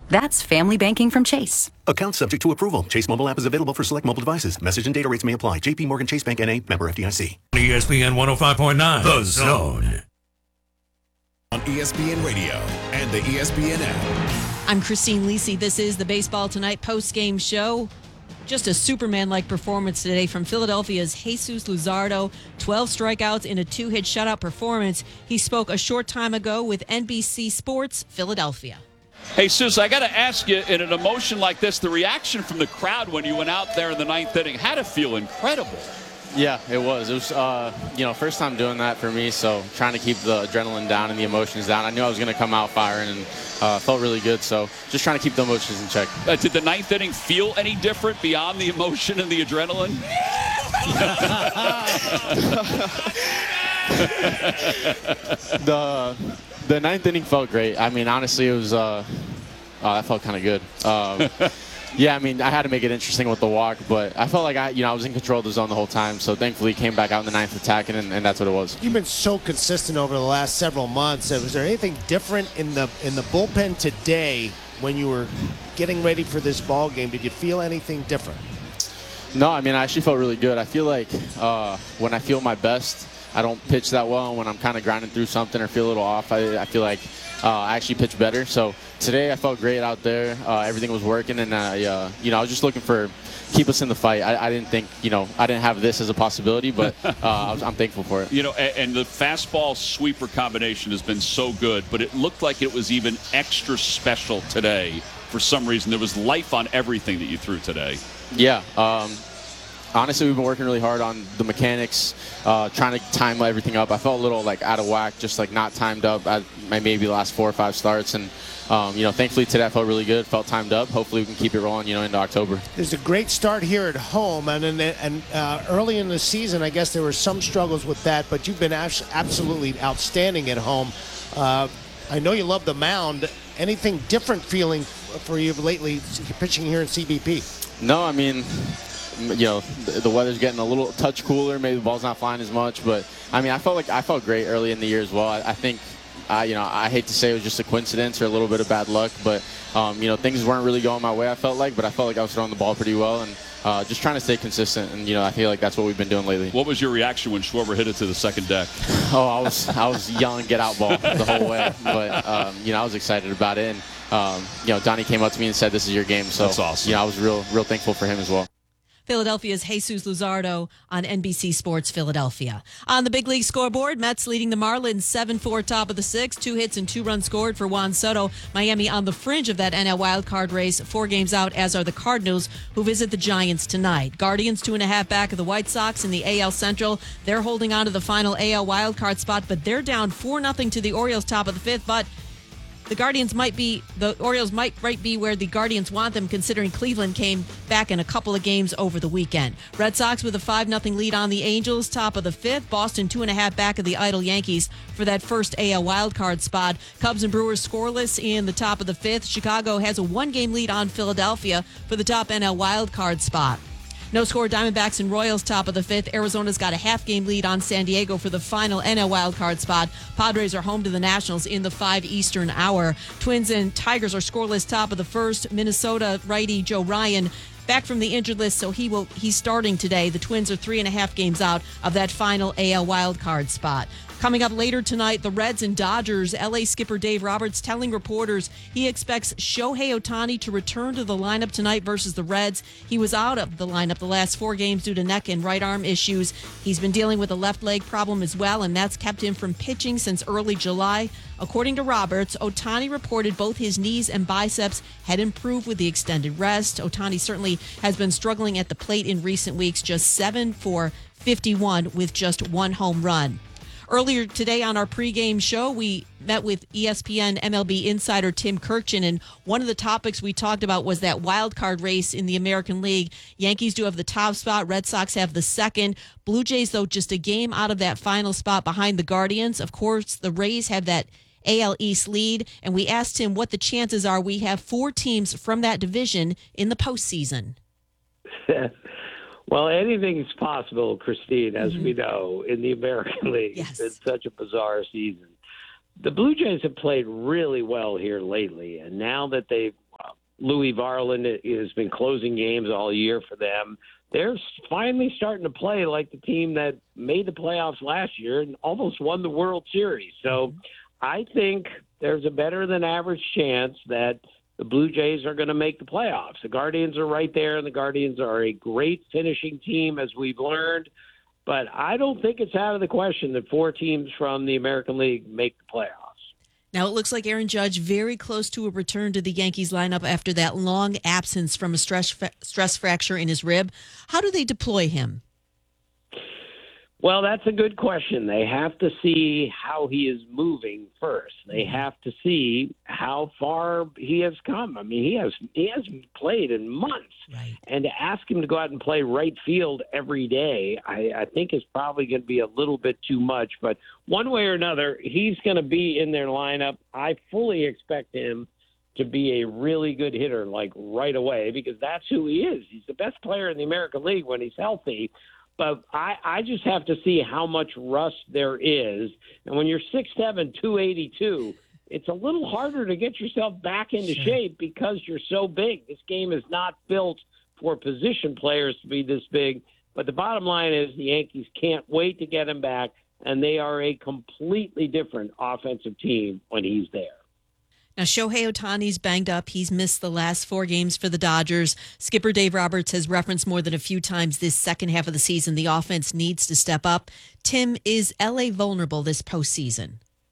That's family banking from Chase. Account subject to approval. Chase mobile app is available for select mobile devices. Message and data rates may apply. JP Morgan Chase Bank N.A. Member FDIC. ESPN 105.9. The Zone. On ESPN Radio and the ESPN app. I'm Christine Lisi. This is the Baseball Tonight post-game show. Just a Superman-like performance today from Philadelphia's Jesus Luzardo. 12 strikeouts in a 2-hit shutout performance. He spoke a short time ago with NBC Sports Philadelphia. Hey, Sus, I got to ask you, in an emotion like this, the reaction from the crowd when you went out there in the ninth inning had to feel incredible. Yeah, it was. It was, first time doing that for me, so trying to keep the adrenaline down and the emotions down. I knew I was going to come out firing and felt really good, so just trying to keep the emotions in check. Did the ninth inning feel any different beyond the emotion and the adrenaline? The ninth inning felt great. I mean, honestly, it was that felt kind of good. Yeah, I mean, I had to make it interesting with the walk, but I felt like I was in control of the zone the whole time. So thankfully, came back out in the ninth attacking, and that's what it was. You've been so consistent over the last several months. Was there anything different in the bullpen today when you were getting ready for this ball game? Did you feel anything different? No, I mean, I actually felt really good. I feel like when I feel my best, I don't pitch that well. And when I'm kind of grinding through something or feel a little off, I feel like I actually pitch better. So today I felt great out there. Everything was working, and I was just looking for keep us in the fight. I didn't think, I didn't have this as a possibility, but I'm thankful for it. And the fastball sweeper combination has been so good, but it looked like it was even extra special today. For some reason, there was life on everything that you threw today. Yeah. Honestly, we've been working really hard on the mechanics, trying to time everything up. I felt a little out of whack, just not timed up at maybe the last 4 or 5 starts. And, thankfully today I felt really good, felt timed up. Hopefully we can keep it rolling, into October. There's a great start here at home. And early in the season, I guess there were some struggles with that, but you've been absolutely outstanding at home. I know you love the mound. Anything different feeling for you lately pitching here in CBP? No, I mean, the weather's getting a little touch cooler. Maybe the ball's not flying as much, but I mean, I felt great early in the year as well. I think, I hate to say it was just a coincidence or a little bit of bad luck, but things weren't really going my way. I felt like I was throwing the ball pretty well and just trying to stay consistent. And I feel like that's what we've been doing lately. What was your reaction when Schwarber hit it to the second deck? Oh, I was yelling "get out ball" the whole way, but I was excited about it. And Donnie came up to me and said, "This is your game." So that's awesome. I was real thankful for him as well. Philadelphia's Jesus Luzardo on NBC Sports Philadelphia. On the big league scoreboard, Mets leading the Marlins 7-4 top of the 6th. 2 hits and 2 runs scored for Juan Soto. Miami on the fringe of that NL wildcard race. 4 games out, as are the Cardinals, who visit the Giants tonight. Guardians 2.5 back of the White Sox in the AL Central. They're holding on to the final AL wildcard spot, but they're down 4-0 to the Orioles top of the 5th. But the Orioles might be where the Guardians want them, considering Cleveland came back in a couple of games over the weekend. Red Sox with a 5-0 lead on the Angels, top of the 5th. Boston 2.5 back of the idle Yankees for that first AL wildcard spot. Cubs and Brewers scoreless in the top of the 5th. Chicago has a 1-game lead on Philadelphia for the top NL wildcard spot. No score, Diamondbacks and Royals top of the 5th. Arizona's got a half-game lead on San Diego for the final NL wildcard spot. Padres are home to the Nationals in the 5 Eastern hour. Twins and Tigers are scoreless top of the 1st. Minnesota righty Joe Ryan back from the injured list, so he's starting today. The Twins are 3.5 games out of that final AL wildcard spot. Coming up later tonight, the Reds and Dodgers. LA skipper Dave Roberts telling reporters he expects Shohei Ohtani to return to the lineup tonight versus the Reds. He was out of the lineup the last 4 games due to neck and right arm issues. He's been dealing with a left leg problem as well, and that's kept him from pitching since early July. According to Roberts, Ohtani reported both his knees and biceps had improved with the extended rest. Ohtani certainly has been struggling at the plate in recent weeks, just 7 for 51 with just 1 home run. Earlier today on our pregame show, we met with ESPN MLB insider Tim Kurkjian, and one of the topics we talked about was that wild card race in the American League. Yankees do have the top spot. Red Sox have the second. Blue Jays, though, just a game out of that final spot behind the Guardians. Of course, the Rays have that AL East lead, and we asked him what the chances are we have 4 teams from that division in the postseason. Well, anything's possible, Christine, as we know, in the American League. Yes. It's such a bizarre season. The Blue Jays have played really well here lately, and now that they've Louis Varland has been closing games all year for them. They're finally starting to play like the team that made the playoffs last year and almost won the World Series. So I think there's a better than average chance that the Blue Jays are going to make the playoffs. The Guardians are right there, and the Guardians are a great finishing team, as we've learned. But I don't think it's out of the question that 4 teams from the American League make the playoffs. Now, it looks like Aaron Judge very close to a return to the Yankees lineup after that long absence from a stress fracture in his rib. How do they deploy him? Well, that's a good question. They have to see how he is moving first. They have to see how far he has come. I mean, he hasn't played in months. Right. And to ask him to go out and play right field every day, I think is probably going to be a little bit too much. But one way or another, he's going to be in their lineup. I fully expect him to be a really good hitter, like right away, because that's who he is. He's the best player in the American League when he's healthy. But I just have to see how much rust there is. And when you're 6'7", 282, it's a little harder to get yourself back into shape because you're so big. This game is not built for position players to be this big. But the bottom line is the Yankees can't wait to get him back, and they are a completely different offensive team when he's there. Now, Shohei Ohtani's banged up. He's missed the last 4 games for the Dodgers. Skipper Dave Roberts has referenced more than a few times this second half of the season the offense needs to step up. Tim, is L.A. vulnerable this postseason?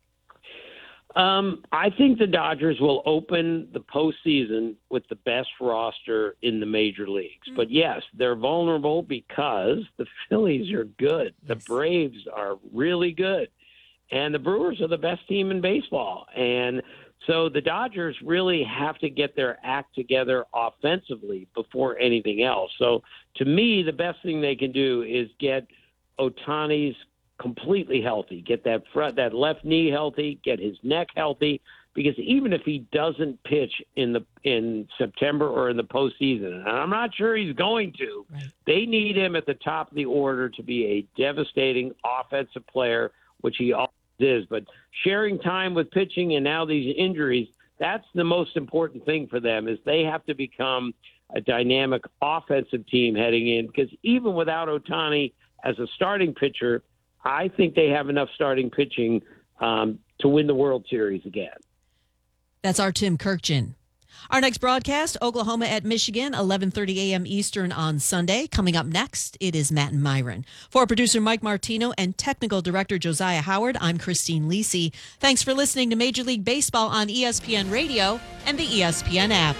I think the Dodgers will open the postseason with the best roster in the major leagues. But, yes, they're vulnerable because the Phillies are good. The Braves are really good. And the Brewers are the best team in baseball. And so the Dodgers really have to get their act together offensively before anything else. So to me, the best thing they can do is get Ohtani's completely healthy, get that left knee healthy, get his neck healthy, because even if he doesn't pitch in September or in the postseason, and I'm not sure he's going to, they need him at the top of the order to be a devastating offensive player, which he always is. But sharing time with pitching and now these injuries, that's the most important thing for them, is they have to become a dynamic offensive team heading in, because even without Ohtani as a starting pitcher, I think they have enough starting pitching to win the World Series again. That's our Tim Kirkjian. Our next broadcast, Oklahoma at Michigan, 11:30 a.m. Eastern on Sunday. Coming up next, it is Matt and Myron. For producer Mike Martino and technical director Josiah Howard, I'm Christine Lisi. Thanks for listening to Major League Baseball on ESPN Radio and the ESPN app.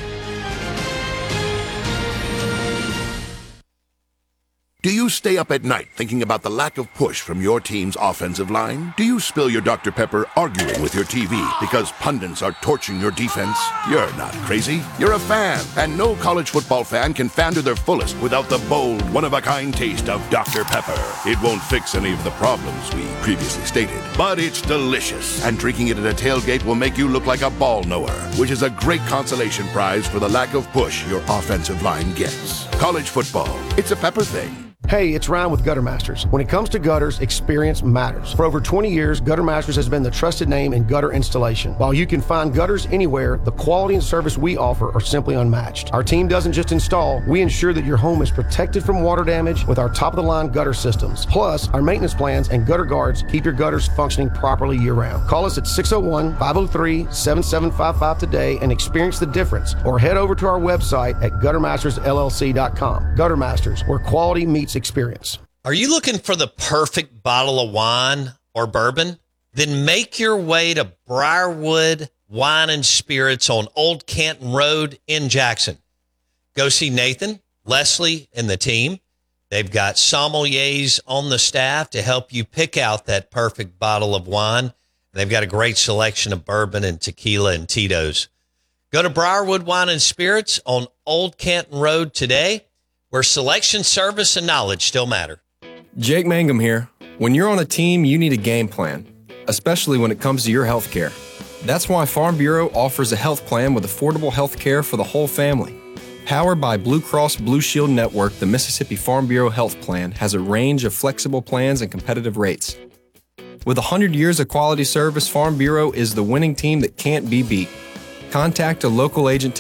Do you stay up at night thinking about the lack of push from your team's offensive line? Do you spill your Dr. Pepper arguing with your TV because pundits are torching your defense? You're not crazy. You're a fan, and no college football fan can fan to their fullest without the bold, one-of-a-kind taste of Dr. Pepper. It won't fix any of the problems we previously stated, but it's delicious, and drinking it at a tailgate will make you look like a ball knower, which is a great consolation prize for the lack of push your offensive line gets. College football, it's a Pepper thing. Hey, it's Ryan with Gutter Masters. When it comes to gutters, experience matters. For over 20 years, Gutter Masters has been the trusted name in gutter installation. While you can find gutters anywhere, the quality and service we offer are simply unmatched. Our team doesn't just install, we ensure that your home is protected from water damage with our top-of-the-line gutter systems. Plus, our maintenance plans and gutter guards keep your gutters functioning properly year-round. Call us at 601-503-7755 today and experience the difference, or head over to our website at guttermastersllc.com. Gutter Masters, where quality meets experience. Are you looking for the perfect bottle of wine or bourbon? Then make your way to Briarwood Wine and Spirits on Old Canton Road in Jackson. Go see Nathan, Leslie, and the team. They've got sommeliers on the staff to help you pick out that perfect bottle of wine. They've got a great selection of bourbon and tequila and Tito's. Go to Briarwood Wine and Spirits on Old Canton Road today, where selection, service, and knowledge still matter. Jake Mangum here. When you're on a team, you need a game plan, especially when it comes to your health care. That's why Farm Bureau offers a health plan with affordable health care for the whole family. Powered by Blue Cross Blue Shield Network, the Mississippi Farm Bureau Health Plan has a range of flexible plans and competitive rates. With 100 years of quality service, Farm Bureau is the winning team that can't be beat. Contact a local agent today